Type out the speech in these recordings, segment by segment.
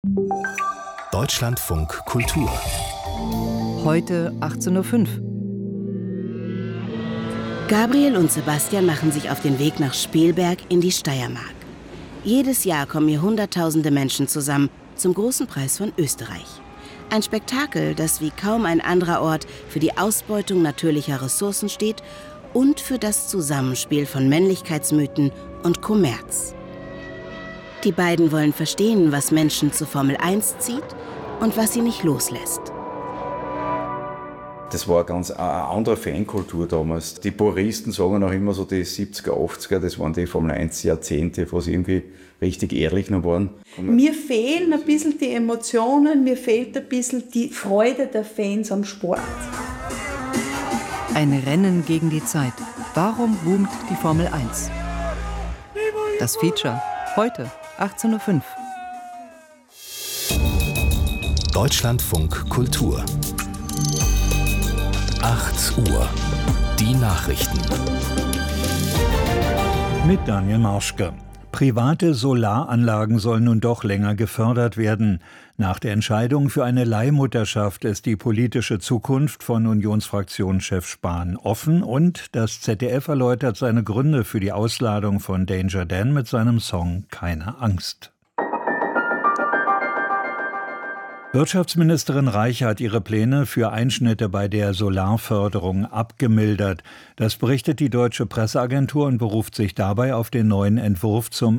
Deutschlandfunk Kultur. Heute 18:05 Uhr. Gabriel und Sebastian machen sich auf den Weg nach Spielberg in die Steiermark. Jedes Jahr kommen hier Hunderttausende Menschen zusammen zum großen Preis von Österreich. Ein Spektakel, das wie kaum ein anderer Ort für die Ausbeutung natürlicher Ressourcen steht und für das Zusammenspiel von Männlichkeitsmythen und Kommerz. Die beiden wollen verstehen, was Menschen zur Formel 1 zieht und was sie nicht loslässt. Das war eine ganz andere Fankultur damals. Die Puristen sagen auch immer so, die 70er, 80er, das waren die Formel 1 Jahrzehnte, wo sie irgendwie richtig ehrlich noch waren. Mir fehlen ein bisschen die Emotionen, mir fehlt ein bisschen die Freude der Fans am Sport. Ein Rennen gegen die Zeit. Warum boomt die Formel 1? Das Feature. Heute 18:05 Uhr. Deutschlandfunk Kultur. 8 Uhr. Die Nachrichten. Mit Daniel Marschke. Private Solaranlagen sollen nun doch länger gefördert werden. Nach der Entscheidung für eine Leihmutterschaft ist die politische Zukunft von Unionsfraktionschef Spahn offen und das ZDF erläutert seine Gründe für die Ausladung von Danger Dan mit seinem Song Keine Angst. Wirtschaftsministerin Reiche hat ihre Pläne für Einschnitte bei der Solarförderung abgemildert. Das berichtet die Deutsche Presseagentur und beruft sich dabei auf den neuen Entwurf zum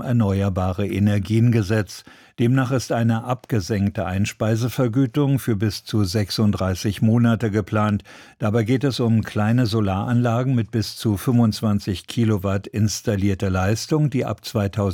Erneuerbare-Energien-Gesetz. Demnach ist eine abgesenkte Einspeisevergütung für bis zu 36 Monate geplant. Dabei geht es um kleine Solaranlagen mit bis zu 25 Kilowatt installierter Leistung, die ab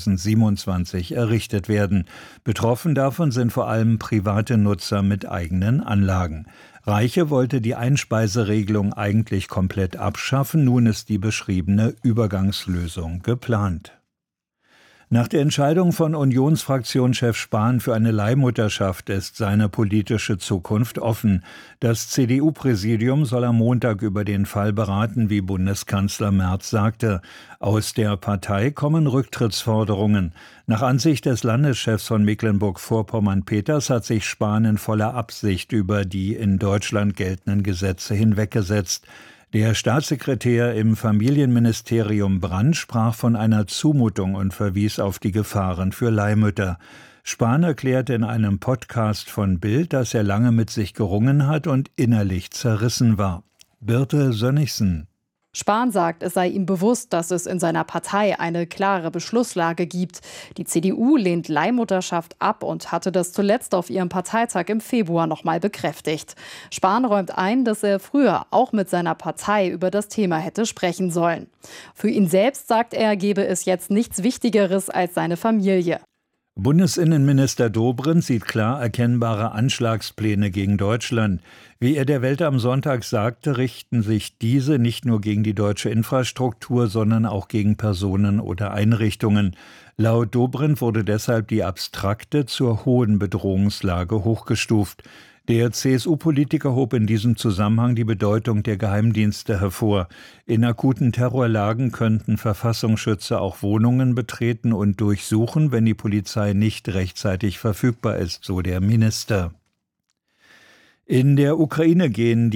2027 errichtet werden. Betroffen davon sind vor allem private Nutzer mit eigenen Anlagen. Reiche wollte die Einspeiseregelung eigentlich komplett abschaffen. Nun ist die beschriebene Übergangslösung geplant. Nach der Entscheidung von Unionsfraktionschef Spahn für eine Leihmutterschaft ist seine politische Zukunft offen. Das CDU-Präsidium soll am Montag über den Fall beraten, wie Bundeskanzler Merz sagte. Aus der Partei kommen Rücktrittsforderungen. Nach Ansicht des Landeschefs von Mecklenburg-Vorpommern-Peters hat sich Spahn in voller Absicht über die in Deutschland geltenden Gesetze hinweggesetzt. Der Staatssekretär im Familienministerium Brandt sprach von einer Zumutung und verwies auf die Gefahren für Leihmütter. Spahn erklärte in einem Podcast von Bild, dass er lange mit sich gerungen hat und innerlich zerrissen war. Birte Sönnigsen. Spahn sagt, es sei ihm bewusst, dass es in seiner Partei eine klare Beschlusslage gibt. Die CDU lehnt Leihmutterschaft ab und hatte das zuletzt auf ihrem Parteitag im Februar nochmal bekräftigt. Spahn räumt ein, dass er früher auch mit seiner Partei über das Thema hätte sprechen sollen. Für ihn selbst, sagt er, gebe es jetzt nichts Wichtigeres als seine Familie. Bundesinnenminister Dobrindt sieht klar erkennbare Anschlagspläne gegen Deutschland. Wie er der Welt am Sonntag sagte, richten sich diese nicht nur gegen die deutsche Infrastruktur, sondern auch gegen Personen oder Einrichtungen. Laut Dobrindt wurde deshalb die abstrakte zur hohen Bedrohungslage hochgestuft. Der CSU-Politiker hob in diesem Zusammenhang die Bedeutung der Geheimdienste hervor. In akuten Terrorlagen könnten Verfassungsschützer auch Wohnungen betreten und durchsuchen, wenn die Polizei nicht rechtzeitig verfügbar ist, so der Minister. In der Ukraine gehen